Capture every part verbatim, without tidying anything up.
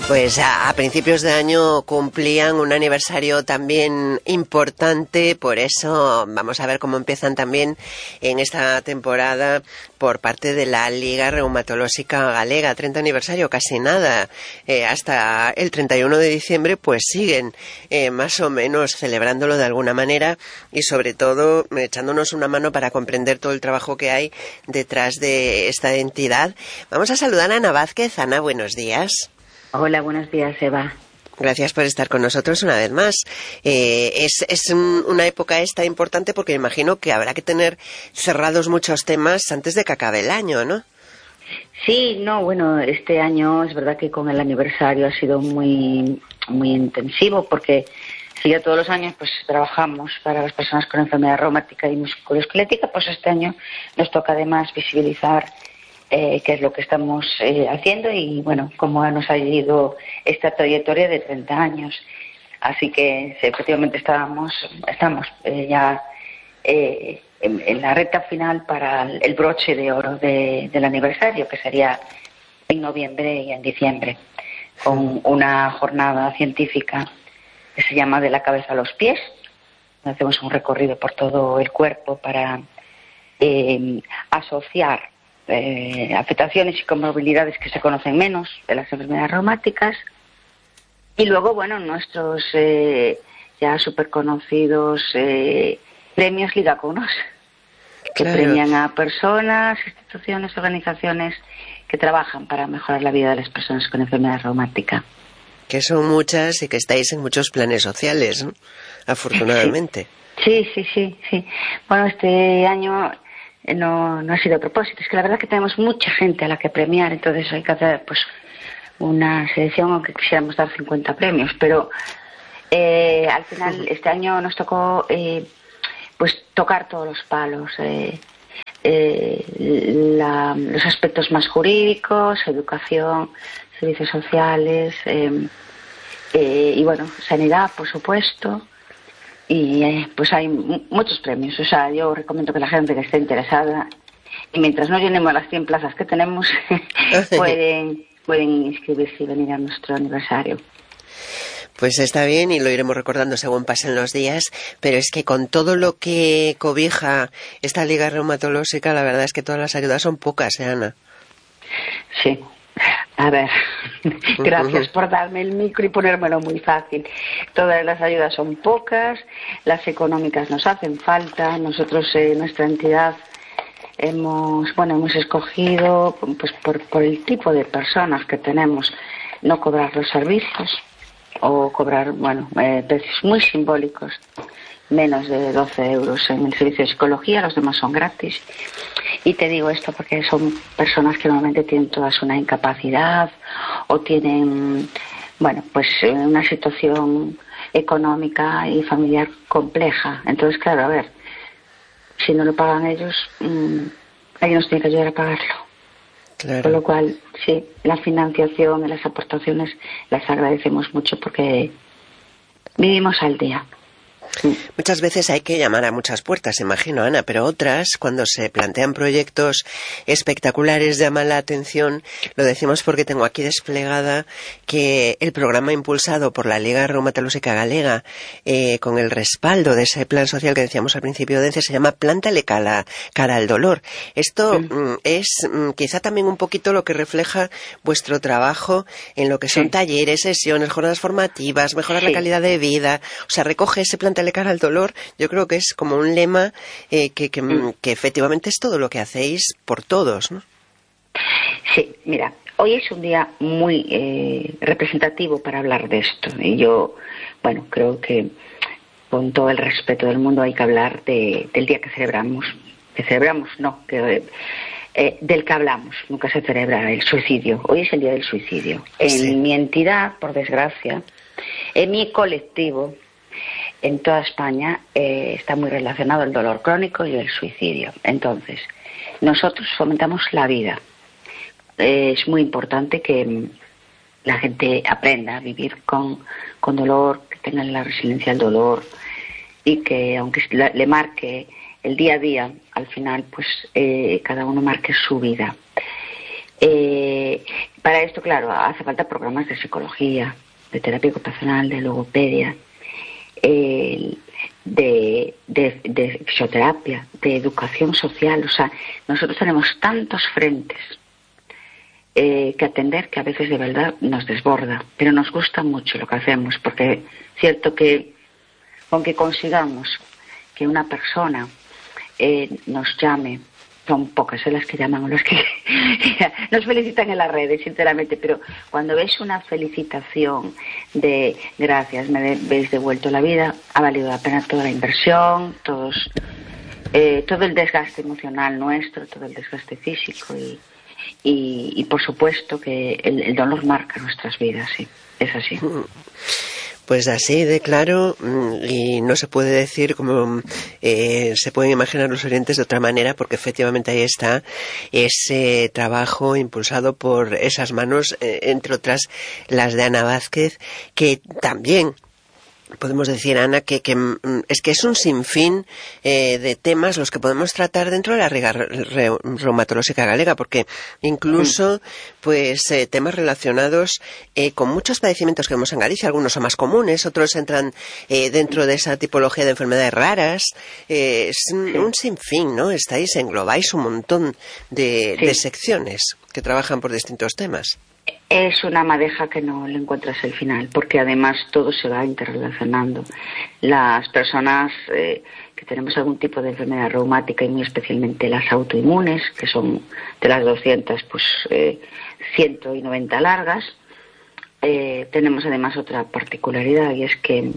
Pues a, a principios de año cumplían un aniversario también importante, por eso vamos a ver cómo empiezan también en esta temporada por parte de la Liga Reumatológica Galega. treinta aniversario, casi nada. Eh, hasta el treinta y uno de diciembre pues siguen eh, más o menos celebrándolo de alguna manera y sobre todo echándonos una mano para comprender todo el trabajo que hay detrás de esta entidad. Vamos a saludar a Ana Vázquez. Ana, buenos días. Hola, buenos días, Eva. Gracias por estar con nosotros una vez más. Eh, es es un, una época esta importante porque imagino que habrá que tener cerrados muchos temas antes de que acabe el año, ¿no? Sí, no, bueno, este año es verdad que con el aniversario ha sido muy, muy intensivo porque si ya todos los años pues trabajamos para las personas con enfermedad reumática y musculoesquelética, pues este año nos toca además visibilizar Eh, qué es lo que estamos eh, haciendo y, bueno, cómo nos ha ido esta trayectoria de treinta años. Así que sí, efectivamente estábamos, estamos eh, ya eh, en, en la recta final para el, el broche de oro de, del aniversario, que sería en noviembre y en diciembre, con una jornada científica que se llama De la cabeza a los pies. Hacemos un recorrido por todo el cuerpo para eh, asociar Eh, afectaciones y comorbilidades que se conocen menos de las enfermedades reumáticas y luego, bueno, nuestros eh, ya súper conocidos eh, premios Ligacunos, que Claro. premian a personas, instituciones, organizaciones que trabajan para mejorar la vida de las personas con enfermedad reumática. Que son muchas y que estáis en muchos planes sociales, ¿no? Afortunadamente. Sí, sí, sí, sí. Bueno, este año No, no ha sido a propósito, es que la verdad es que tenemos mucha gente a la que premiar, entonces hay que hacer pues una selección, aunque quisiéramos dar cincuenta premios, pero eh, al final este año nos tocó eh, pues tocar todos los palos, eh, eh, la, los aspectos más jurídicos, educación, servicios sociales eh, eh, y bueno, sanidad, por supuesto. Y eh, pues hay m- muchos premios, o sea, yo recomiendo que la gente que esté interesada, y mientras no llenemos las cien plazas que tenemos, pueden, pueden inscribirse y venir a nuestro aniversario. Pues está bien y lo iremos recordando según pasen los días, pero es que con todo lo que cobija esta Liga Reumatológica, la verdad es que todas las ayudas son pocas, ¿eh, Ana? Sí. A ver, gracias por darme el micro y ponérmelo muy fácil. Todas las ayudas son pocas, las económicas nos hacen falta. Nosotros, eh, nuestra entidad, hemos, bueno, hemos escogido, pues por, por el tipo de personas que tenemos, no cobrar los servicios o cobrar, bueno, eh, precios muy simbólicos, menos de doce euros en el servicio de psicología, los demás son gratis. Y te digo esto porque son personas que normalmente tienen todas una incapacidad o tienen, bueno, pues una situación económica y familiar compleja. Entonces, claro, a ver, si no lo pagan ellos, mmm, alguien nos tiene que ayudar a pagarlo. Claro. Con lo cual, sí, la financiación y las aportaciones las agradecemos mucho porque vivimos al día. Muchas veces hay que llamar a muchas puertas, imagino, Ana, pero otras, cuando se plantean proyectos espectaculares, llaman la atención. Lo decimos porque tengo aquí desplegada que el programa impulsado por la Liga Reumatológica Galega, eh, con el respaldo de ese plan social que decíamos al principio de ese, se llama Plántale cara, cara al dolor. Esto mm. Mm, es mm, quizá también un poquito lo que refleja vuestro trabajo en lo que son sí. talleres, sesiones, jornadas formativas, mejorar sí. la calidad de vida. O sea, recoge ese Plántale cara al dolor. Yo creo que es como un lema eh, que, que, mm. que efectivamente es todo lo que hacéis por todos, ¿no? Sí, mira, hoy es un día muy eh, representativo para hablar de esto. Y yo, bueno, creo que con todo el respeto del mundo hay que hablar de, del día que celebramos. Que celebramos, no, que, eh, del que hablamos. Nunca se celebra el suicidio. Hoy es el día del suicidio. Sí. En mi entidad, por desgracia, en mi colectivo, en toda España, eh, está muy relacionado el dolor crónico y el suicidio. Entonces, nosotros fomentamos la vida. Eh, es muy importante que la gente aprenda a vivir con, con dolor, que tengan la resiliencia al dolor y que aunque le marque el día a día, al final pues eh, cada uno marque su vida. Eh, para esto, claro, hace falta programas de psicología, de terapia ocupacional, de logopedia, eh, de, de, de fisioterapia, de educación social. O sea, nosotros tenemos tantos frentes eh, que atender que a veces de verdad nos desborda, pero nos gusta mucho lo que hacemos, porque es cierto que aunque consigamos que una persona eh, nos llame, son pocas las que llaman o las que nos felicitan en las redes, sinceramente, pero cuando ves una felicitación de gracias, me habéis devuelto la vida, ha valido la pena toda la inversión, todos, eh, todo el desgaste emocional nuestro, todo el desgaste físico y, y, y por supuesto que el, el dolor marca nuestras vidas, sí, es así. Pues así de claro, y no se puede decir como eh, se pueden imaginar los oyentes de otra manera, porque efectivamente ahí está ese trabajo impulsado por esas manos, eh, entre otras las de Ana Vázquez, que también podemos decir, Ana, que, que es que es un sinfín eh, de temas los que podemos tratar dentro de la Liga Re Reumatológica Galega, porque incluso pues eh, temas relacionados eh, con muchos padecimientos que vemos en Galicia, algunos son más comunes, otros entran eh, dentro de esa tipología de enfermedades raras, eh, es un, un sinfín, ¿no? Estáis, englobáis un montón de, sí. de secciones que trabajan por distintos temas. Es una madeja que no le encuentras el final, porque además todo se va interrelacionando. Las personas eh, que tenemos algún tipo de enfermedad reumática, y muy especialmente las autoinmunes, que son de las doscientas, pues eh, ciento noventa largas, eh, tenemos además otra particularidad, y es que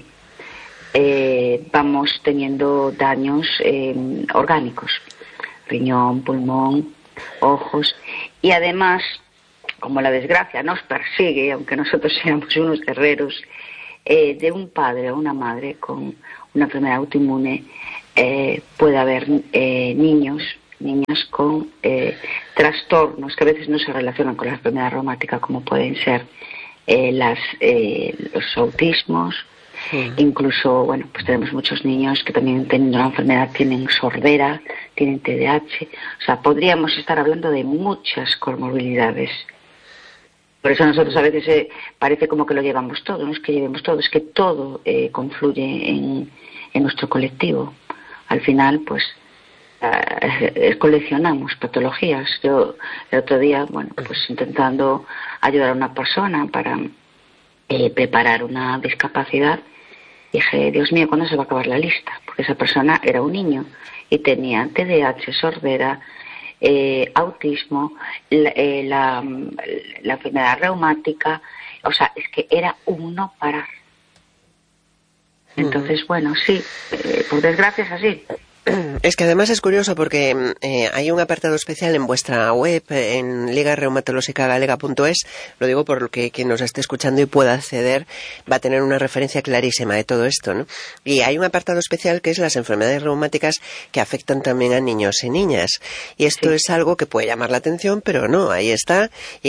eh, vamos teniendo daños eh, orgánicos, riñón, pulmón, ojos, y además, como la desgracia nos persigue, aunque nosotros seamos unos guerreros, eh, de un padre o una madre con una enfermedad autoinmune, eh, puede haber eh, niños, niñas con eh, trastornos que a veces no se relacionan con la enfermedad reumática, como pueden ser eh, las, eh, los autismos. Sí. Incluso, bueno, pues tenemos muchos niños que también teniendo la enfermedad tienen sordera, tienen T D A H. O sea, podríamos estar hablando de muchas comorbilidades. Por eso nosotros a veces eh, parece como que lo llevamos todo, no es que llevemos todo, es que todo eh, confluye en, en nuestro colectivo. Al final, pues, eh, coleccionamos patologías. Yo el otro día, bueno, pues intentando ayudar a una persona para eh, preparar una discapacidad, dije, Dios mío, ¿cuándo se va a acabar la lista? Porque esa persona era un niño y tenía T D A H, sordera, Eh, autismo, la, eh, la, la enfermedad reumática, o sea, es que era un no parar. Entonces, bueno, sí, eh, por desgracia es así. Es que además es curioso porque eh, hay un apartado especial en vuestra web, en liga reumatológica galega punto es, lo digo por lo que quien nos esté escuchando y pueda acceder va a tener una referencia clarísima de todo esto, ¿no? Y hay un apartado especial que es las enfermedades reumáticas que afectan también a niños y niñas. Y esto sí. es algo que puede llamar la atención, pero no, ahí está. Y